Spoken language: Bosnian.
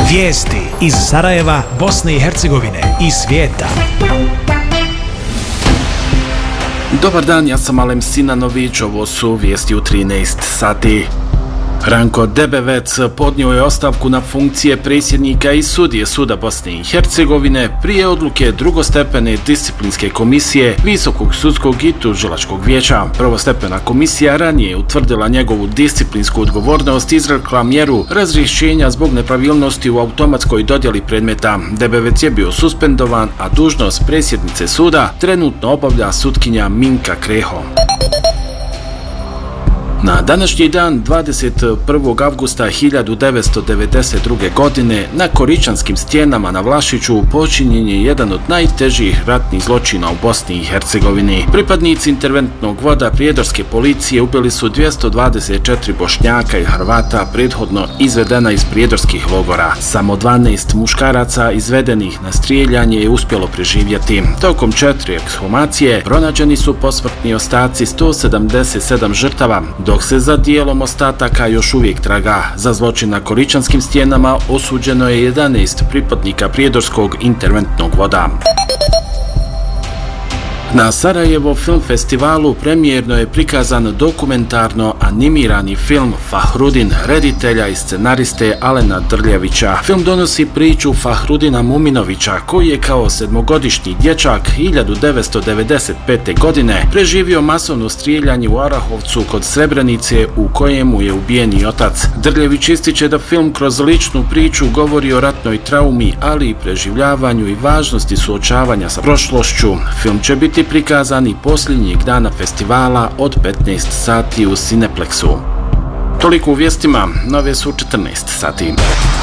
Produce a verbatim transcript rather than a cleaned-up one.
Vijesti iz Sarajeva, Bosne i Hercegovine i svijeta. Dobar dan, ja sam Alem Sinanović, ovo su vijesti u trinaest sati. Ranko Debevec podnio je ostavku na funkcije predsjednika i sudije Suda Bosne i Hercegovine prije odluke drugostepene disciplinske komisije Visokog sudskog i tužilačkog vijeća. Prvostepena komisija ranije je utvrdila njegovu disciplinsku odgovornost i izrekla mjeru razrješenja zbog nepravilnosti u automatskoj dodjeli predmeta. Debevec je bio suspendovan, a dužnost predsjednice suda trenutno obavlja sutkinja Minka Kreho. Na današnji dan, dvadeset prvog avgusta hiljadu devetsto devedeset druge. godine, na Koričanskim stijenama na Vlašiću počinjen je jedan od najtežih ratnih zločina u Bosni i Hercegovini. Pripadnici interventnog voda prijedorske policije ubili su dvjesto dvadeset četiri Bošnjaka i Hrvata prethodno izvedena iz prijedorskih logora. Samo dvanaest muškaraca izvedenih na strijeljanje je uspjelo preživjeti. Tokom četiri ekshumacije pronađeni su posmrtni ostaci sto sedamdeset sedam žrtava, dok se za dijelom ostataka još uvijek traga. Za zločin na Koričanskim stijenama osuđeno je jedanaest pripadnika prijedorskog interventnog voda. Na Sarajevo film festivalu premijerno je prikazan dokumentarno animirani film Fahrudin, reditelja i scenariste Alena Drljevića. Film donosi priču Fahrudina Muminovića, koji je kao sedmogodišnji dječak hiljadu devetsto devedeset pete. godine preživio masovno strijeljanje u Arahovcu kod Srebrenice, u kojemu je ubijen i otac. Drljević ističe da film kroz ličnu priču govori o ratnoj traumi, ali i preživljavanju i važnosti suočavanja sa prošlošću. Film će biti prikazan i posljednjeg dana festivala od petnaest sati u Cineplexu. Toliko u vijestima, nove su četrnaest sati.